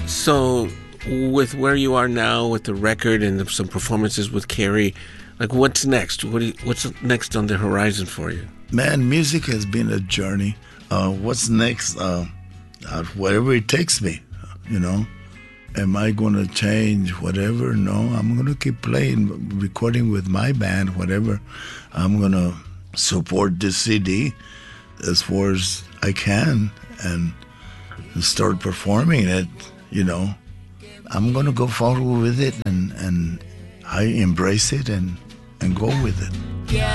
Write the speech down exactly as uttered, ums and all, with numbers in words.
So, with where you are now, with the record and some performances with Carrie, like what's next? What do you, what's next on the horizon for you? Man, music has been a journey. Uh, what's next? Uh, uh, whatever it takes me, you know. Am I going to change whatever? No, I'm going to keep playing, recording with my band, whatever. I'm going to support this C D as far as I can and start performing it, you know. I'm going to go forward with it, and, and I embrace it and, and go with it.